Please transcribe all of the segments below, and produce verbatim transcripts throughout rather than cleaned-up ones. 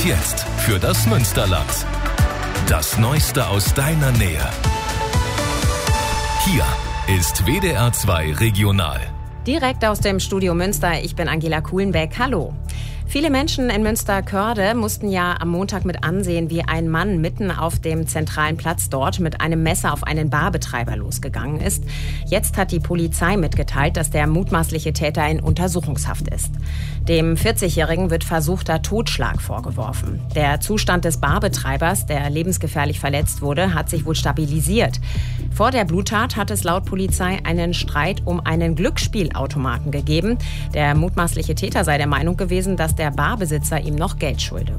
jetzt für das Münsterland. Das Neueste aus deiner Nähe. Hier ist W D R zwei Regional. Direkt aus dem Studio Münster, ich bin Angela Kuhlenbeck. Hallo. Viele Menschen in Münster-Körde mussten ja am Montag mit ansehen, wie ein Mann mitten auf dem zentralen Platz dort mit einem Messer auf einen Barbetreiber losgegangen ist. Jetzt hat die Polizei mitgeteilt, dass der mutmaßliche Täter in Untersuchungshaft ist. Dem vierzigjährigen wird versuchter Totschlag vorgeworfen. Der Zustand des Barbetreibers, der lebensgefährlich verletzt wurde, hat sich wohl stabilisiert. Vor der Bluttat hat es laut Polizei einen Streit um einen Glücksspielautomaten gegeben. Der mutmaßliche Täter sei der Meinung gewesen, dass der Barbesitzer ihm noch Geld schulde.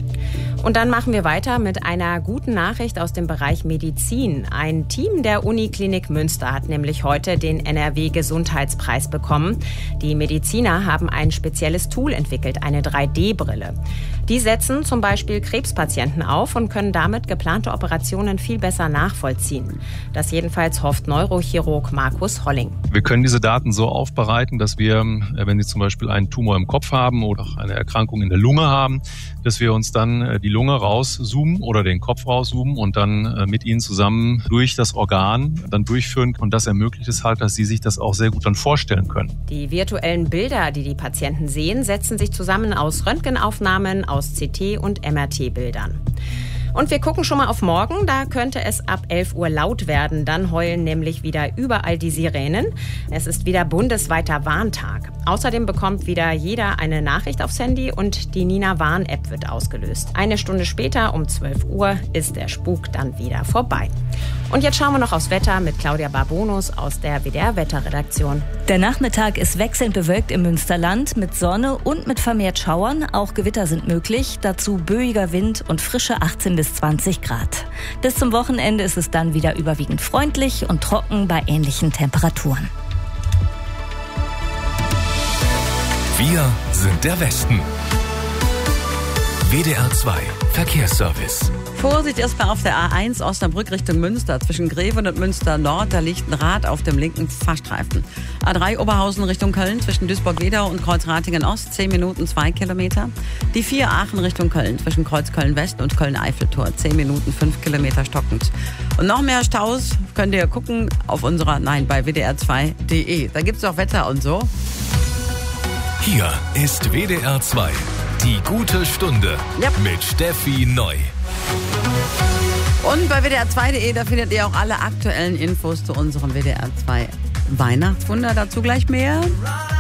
Und dann machen wir weiter mit einer guten Nachricht aus dem Bereich Medizin. Ein Team der Uniklinik Münster hat nämlich heute den N R W-Gesundheitspreis bekommen. Die Mediziner haben ein spezielles Tool entwickelt, eine drei D Brille. Die setzen zum Beispiel Krebspatienten auf und können damit geplante Operationen viel besser nachvollziehen. Das jedenfalls hofft Neurochirurg Markus Holling. Wir können diese Daten so aufbereiten, dass wir, wenn Sie zum Beispiel einen Tumor im Kopf haben oder auch eine Erkrankung in der Lunge haben, dass wir uns dann die Lunge rauszoomen oder den Kopf rauszoomen und dann mit Ihnen zusammen durch das Organ dann durchführen. Und das ermöglicht es halt, dass Sie sich das auch sehr gut dann vorstellen können. Die virtuellen Bilder, die die Patienten sehen, setzen sich zusammen aus Röntgenaufnahmen, aus C T- und M R T-Bildern. Und wir gucken schon mal auf morgen, da könnte es ab elf Uhr laut werden. Dann heulen nämlich wieder überall die Sirenen. Es ist wieder bundesweiter Warntag. Außerdem bekommt wieder jeder eine Nachricht aufs Handy und die Nina-Warn-App wird ausgelöst. Eine Stunde später, um zwölf Uhr, ist der Spuk dann wieder vorbei. Und jetzt schauen wir noch aufs Wetter mit Claudia Barbonus aus der W D R-Wetterredaktion. Der Nachmittag ist wechselnd bewölkt im Münsterland mit Sonne und mit vermehrt Schauern. Auch Gewitter sind möglich. Dazu böiger Wind und frische achtzehn bis zwanzig Grad. Bis zum Wochenende ist es dann wieder überwiegend freundlich und trocken bei ähnlichen Temperaturen. Wir sind der Westen. W D R zwei Verkehrsservice. Vorsicht erstmal auf der A eins Osnabrück Richtung Münster. Zwischen Greven und Münster Nord, da liegt ein Rad auf dem linken Fahrstreifen. A drei Oberhausen Richtung Köln, zwischen Duisburg-Wedau und Kreuz-Ratingen Ost, zehn Minuten, zwei Kilometer. Die vier Aachen Richtung Köln, zwischen Kreuz Köln West und Köln-Eiffeltor, zehn Minuten, fünf Kilometer stockend. Und noch mehr Staus könnt ihr gucken auf unserer, nein, bei W D R zwei Punkt de. Da gibt's auch Wetter und so. Hier ist W D R zwei, die gute Stunde Yep. mit Steffi Neu. Und bei W D R zwei Punkt de, da findet ihr auch alle aktuellen Infos zu unserem W D R zwei Weihnachtswunder. Dazu gleich mehr.